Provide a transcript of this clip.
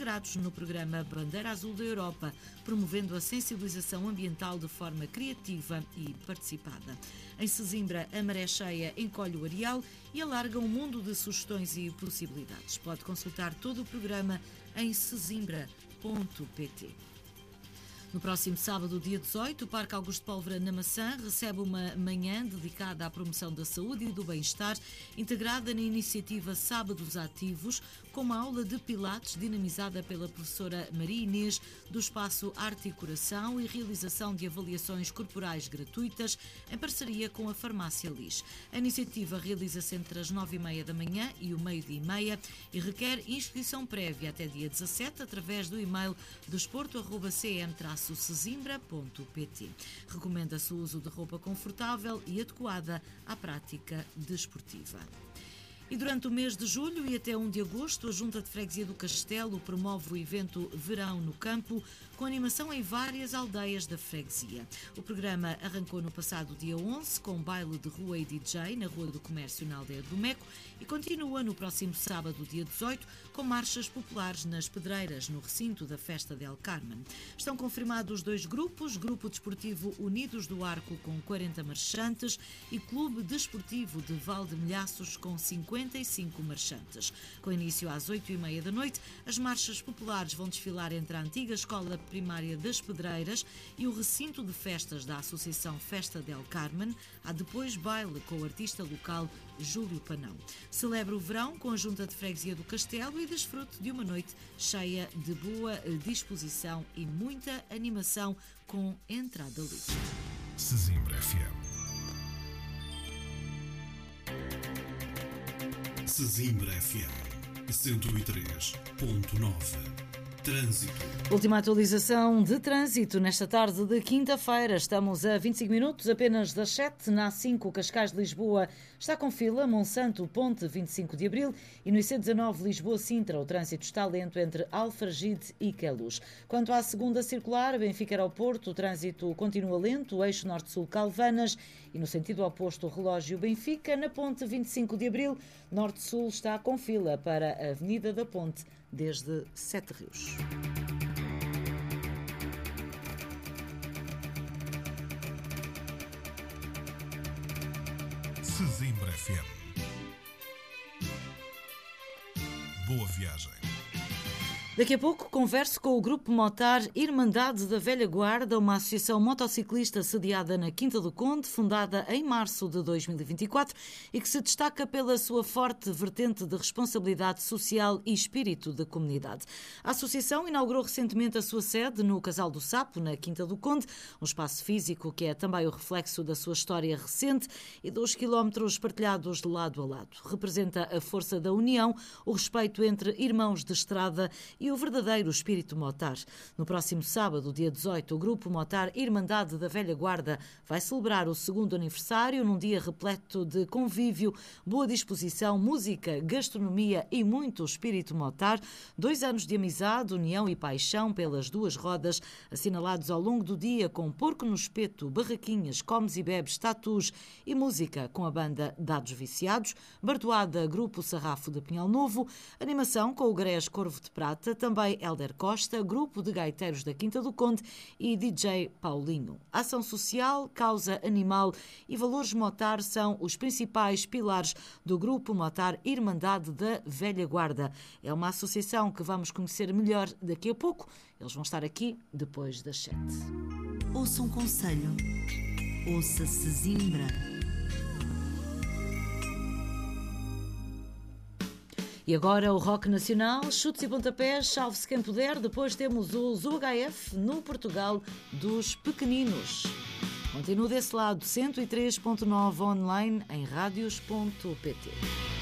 integrados no programa Bandeira Azul da Europa, promovendo a sensibilização ambiental de forma criativa e participada. Em Sesimbra, a maré cheia encolhe o areal e alarga um mundo de sugestões e possibilidades. Pode consultar todo o programa em sesimbra.pt. No próximo sábado, dia 18, o Parque Augusto Pólvora na Maçã recebe uma manhã dedicada à promoção da saúde e do bem-estar, integrada na iniciativa Sábados Ativos, com uma aula de pilates dinamizada pela professora Maria Inês, do espaço Arte e Coração, e realização de avaliações corporais gratuitas em parceria com a Farmácia Lis. A iniciativa realiza-se entre as 9h30 da manhã e o meio-dia e meia e requer inscrição prévia até dia 17 através do e-mail desporto@cm-sesimbra.pt. Recomenda-se o uso de roupa confortável e adequada à prática desportiva. E durante o mês de julho e até 1 de agosto, a Junta de Freguesia do Castelo promove o evento Verão no Campo, com animação em várias aldeias da freguesia. O programa arrancou no passado dia 11, com baile de rua e DJ na Rua do Comércio na Aldeia do Meco, e continua no próximo sábado, dia 18, com marchas populares nas Pedreiras, no recinto da Festa del Carmen. Estão confirmados 2 grupos: Grupo Desportivo Unidos do Arco, com 40 marchantes, e Clube Desportivo de Valdemilhaços, com 55 marchantes. Com início às 8h30 da noite, as marchas populares vão desfilar entre a antiga Escola Primária das Pedreiras e o recinto de festas da Associação Festa del Carmen. Há depois baile com o artista local Júlio Panão. Celebra o verão com a Junta de Freguesia do Castelo e desfrute de uma noite cheia de boa disposição e muita animação, com entrada livre. Sesimbra FM. Sesimbra FM 103.9. Trânsito. Última atualização de trânsito nesta tarde de quinta-feira. Estamos a 25 minutos apenas das 7. Na A5 Cascais de Lisboa está com fila. Monsanto, Ponte 25 de Abril, e no IC19 Lisboa-Sintra o trânsito está lento entre Alfragide e Queluz. Quanto à segunda circular, Benfica Aeroporto, o trânsito continua lento, o eixo norte-sul Calvanas, e no sentido oposto Relógio Benfica. Na Ponte 25 de Abril, norte-sul está com fila para a Avenida da Ponte desde Sete Rios. Sesimbra FM. Boa viagem. Daqui a pouco converso com o Grupo Motar Irmandade da Velha Guarda, uma associação motociclista sediada na Quinta do Conde, fundada em março de 2024 e que se destaca pela sua forte vertente de responsabilidade social e espírito de comunidade. A associação inaugurou recentemente a sua sede no Casal do Sapo, na Quinta do Conde, um espaço físico que é também o reflexo da sua história recente e dos quilómetros partilhados de lado a lado. Representa a força da união, o respeito entre irmãos de estrada e o verdadeiro espírito motar. No próximo sábado, dia 18, o Grupo Motar Irmandade da Velha Guarda vai celebrar o 2º aniversário num dia repleto de convívio, boa disposição, música, gastronomia e muito espírito motar. 2 anos de amizade, união e paixão pelas duas rodas, assinalados ao longo do dia com porco no espeto, barraquinhas, comes e bebes, tatus e música com a banda Dados Viciados, Bardoada, Grupo Sarrafo de Pinhal Novo, animação com o Grés Corvo de Prata, também Hélder Costa, Grupo de Gaiteiros da Quinta do Conde e DJ Paulinho. Ação social, causa animal e valores motar são os principais pilares do Grupo Motar Irmandade da Velha Guarda. É uma associação que vamos conhecer melhor daqui a pouco. Eles vão estar aqui depois das 7. Ouça um conselho. Ouça Sesimbra. E agora o rock nacional, chutes e pontapés, salve-se quem puder. Depois temos o ZUHF no Portugal dos pequeninos. Continua desse lado, 103.9 online em radios.pt.